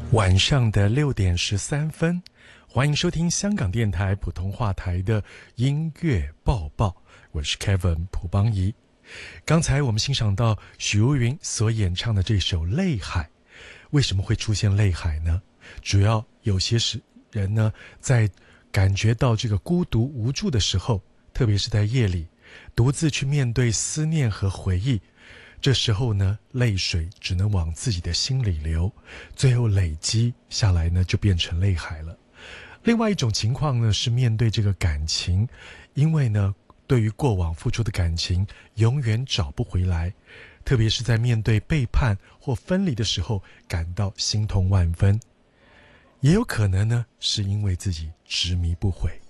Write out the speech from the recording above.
晚上的6:13，欢迎收听香港电台普通话台的音乐报报，我是 Kevin 蒲邦仪。刚才我们欣赏到许茹芸所演唱的这首《泪海》，为什么会出现泪海呢？主要有些人呢，在感觉到这个孤独无助的时候，特别是在夜里，独自去面对思念和回忆，这时候呢，泪水只能往自己的心里流，最后累积下来呢，就变成泪海了。另外一种情况呢，是面对这个感情，因为呢，对于过往付出的感情永远找不回来，特别是在面对背叛或分离的时候，感到心痛万分。也有可能呢，是因为自己执迷不悔。